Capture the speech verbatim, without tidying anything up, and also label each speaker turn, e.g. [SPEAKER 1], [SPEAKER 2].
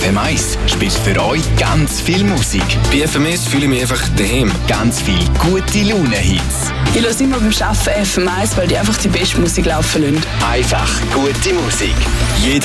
[SPEAKER 1] M eins spielt für euch ganz viel Musik.
[SPEAKER 2] Bei F M eins fühle ich mich einfach daheim.
[SPEAKER 1] Ganz viel gute Laune-Hits.
[SPEAKER 3] Ich höre immer beim Arbeiten F M eins, weil die einfach die beste Musik laufen lassen.
[SPEAKER 1] Einfach gute Musik. Jeden